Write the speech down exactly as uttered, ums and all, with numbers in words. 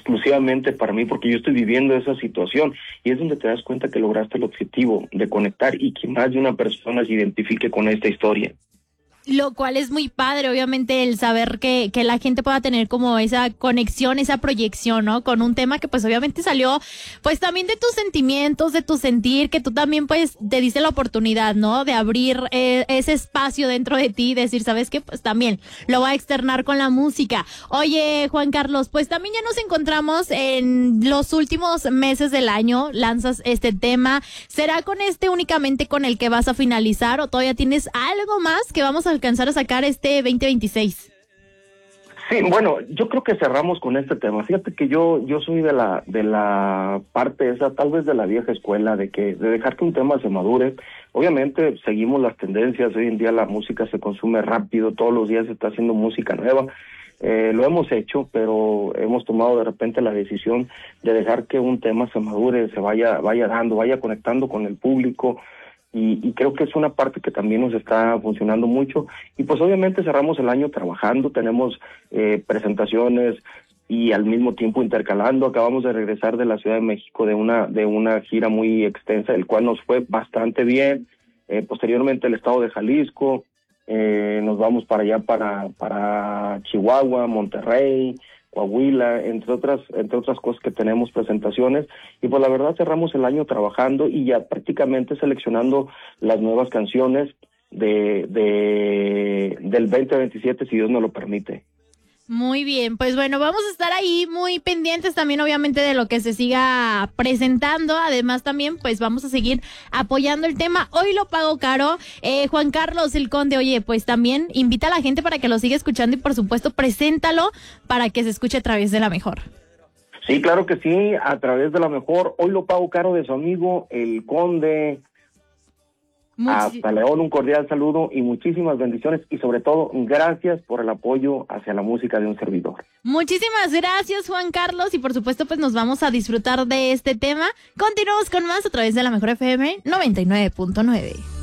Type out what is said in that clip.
exclusivamente para mí, porque yo estoy viviendo esa situación, y es donde te das cuenta que lograste el objetivo de conectar y que más de una persona se identifique con esta historia. Lo cual es muy padre, obviamente, el saber que, que la gente pueda tener como esa conexión, esa proyección, ¿no? Con un tema que pues obviamente salió, pues también de tus sentimientos, de tu sentir, que tú también pues te diste la oportunidad, ¿no? De abrir eh, ese espacio dentro de ti, decir, ¿sabes qué? Pues también lo va a externar con la música. Oye, Juan Carlos, pues también ya nos encontramos en los últimos meses del año, lanzas este tema. ¿Será con este únicamente con el que vas a finalizar o todavía tienes algo más que vamos a alcanzar a sacar este veinte veintiséis? Sí, bueno, yo creo que cerramos con este tema. Fíjate que yo yo soy de la de la parte esa, tal vez de la vieja escuela, de que de dejar que un tema se madure. Obviamente seguimos las tendencias, hoy en día la música se consume rápido, todos los días se está haciendo música nueva. Eh, lo hemos hecho, pero hemos tomado de repente la decisión de dejar que un tema se madure, se vaya vaya dando, vaya conectando con el público. Y, y creo que es una parte que también nos está funcionando mucho, y pues obviamente cerramos el año trabajando, tenemos eh, presentaciones y al mismo tiempo intercalando. Acabamos de regresar de la Ciudad de México de una de una gira muy extensa, el cual nos fue bastante bien. Eh, posteriormente el estado de Jalisco, eh, nos vamos para allá para para Chihuahua, Monterrey, Coahuila, entre otras entre otras cosas que tenemos presentaciones, y pues la verdad cerramos el año trabajando y ya prácticamente seleccionando las nuevas canciones de de del veinte veintisiete, si Dios nos lo permite. Muy bien, pues bueno, vamos a estar ahí muy pendientes también obviamente de lo que se siga presentando. Además también pues vamos a seguir apoyando el tema Hoy lo pago caro. eh, Juan Carlos el Conde, oye, pues también invita a la gente para que lo siga escuchando y por supuesto preséntalo para que se escuche a través de La Mejor. Sí, claro que sí, a través de La Mejor. Hoy lo pago caro, de su amigo el Conde. Muchi- Hasta León, un cordial saludo y muchísimas bendiciones, y sobre todo, gracias por el apoyo hacia la música de un servidor. Muchísimas gracias, Juan Carlos, y por supuesto pues nos vamos a disfrutar de este tema. Continuamos con más a través de La Mejor F M noventa y nueve punto nueve.